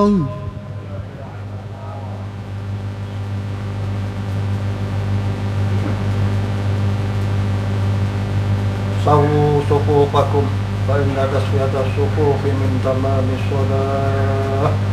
سووا صفوفكم فإن تسوية الصفوف من تمام الصلاة.